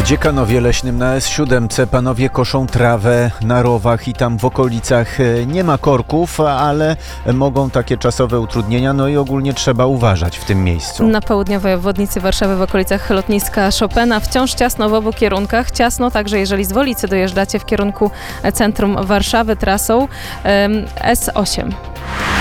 W Dziekanowie Leśnym na S7 panowie koszą trawę na rowach i tam w okolicach nie ma korków, ale mogą takie czasowe utrudnienia, no i ogólnie trzeba uważać w tym miejscu. Na południowej obwodnicy Warszawy w okolicach lotniska Chopina wciąż ciasno w obu kierunkach. Ciasno także jeżeli z Wolicy dojeżdżacie w kierunku centrum Warszawy trasą S8.